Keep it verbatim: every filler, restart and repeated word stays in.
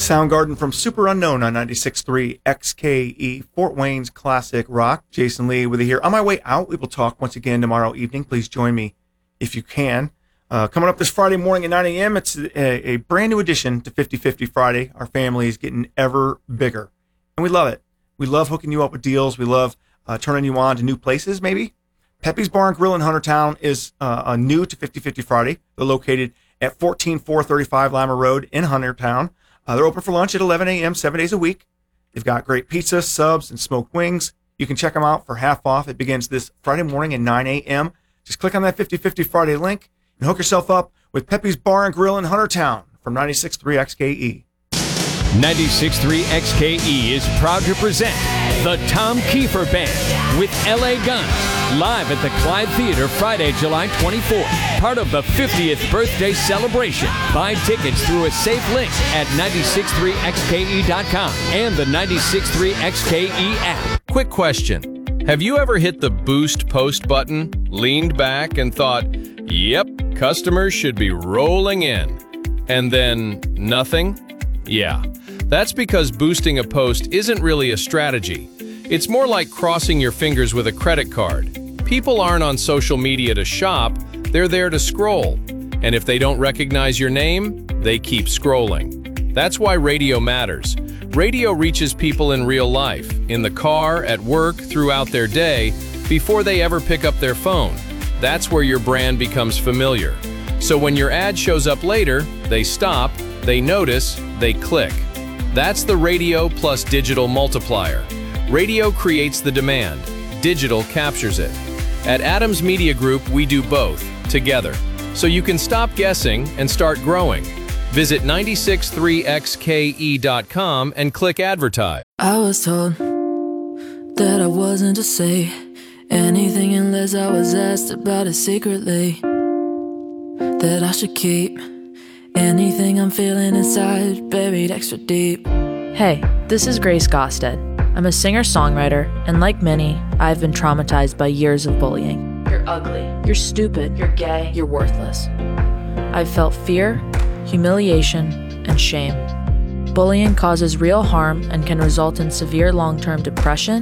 Soundgarden from Super Unknown on ninety-six point three X K E, Fort Wayne's classic rock. Jason Lee with you here. On my way out, we will talk once again tomorrow evening. Please join me if you can. Uh, coming up this Friday morning at nine a.m., it's a, a brand new edition to fifty fifty Friday. Our family is getting ever bigger, and we love it. We love hooking you up with deals. We love uh, turning you on to new places, maybe. Pepe's Bar and Grill in Huntertown is uh, a new to fifty fifty Friday. They're located at fourteen four thirty-five Lima Road in Huntertown. Uh, they're open for lunch at eleven a.m., seven days a week. They've got great pizza, subs, and smoked wings. You can check them out for half off. It begins this Friday morning at nine a.m. Just click on that fifty fifty Friday link and hook yourself up with Pepe's Bar and Grill in Huntertown from ninety-six point three X K E. ninety-six point three X K E is proud to present the Tom Kiefer Band with L A Guns, live at the Clyde Theater Friday, July twenty-fourth. Part of the fiftieth birthday celebration. Buy tickets through a safe link at ninety-six point three X K E dot com and the ninety-six point three X K E app. Quick question. Have you ever hit the boost post button, leaned back and thought, yep, customers should be rolling in, and then nothing? Yeah, that's because boosting a post isn't really a strategy. It's more like crossing your fingers with a credit card. People aren't on social media to shop, they're there to scroll. And if they don't recognize your name, they keep scrolling. That's why radio matters. Radio reaches people in real life, in the car, at work, throughout their day, before they ever pick up their phone. That's where your brand becomes familiar. So when your ad shows up later, they stop, they notice, they click. That's the radio plus digital multiplier. Radio creates the demand. Digital captures it. At Adams Media Group, we do both, together. So you can stop guessing and start growing. Visit ninety-six point three X K E dot com and click advertise. I was told that I wasn't to say anything unless I was asked about it secretly. That I should keep anything I'm feeling inside buried extra deep. Hey, this is Grace Gosted. I'm a singer-songwriter, and like many, I've been traumatized by years of bullying. You're ugly. You're stupid. You're gay. You're worthless. I've felt fear, humiliation, and shame. Bullying causes real harm and can result in severe long-term depression,